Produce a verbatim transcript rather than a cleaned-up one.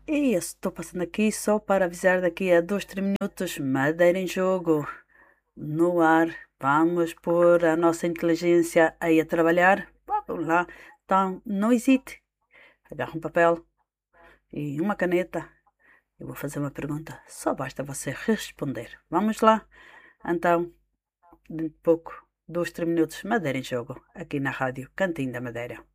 E eu estou passando aqui só para avisar daqui a dois, três minutos, Madeira em jogo, no ar. Vamos pôr a nossa inteligência aí a trabalhar. Vamos lá. Então, não hesite. Agarra um papel e uma caneta. Eu vou fazer uma pergunta. Só basta você responder. Vamos lá. Então, dentro de pouco, dois, três minutos, Madeira em jogo, aqui na rádio Cantinho da Madeira.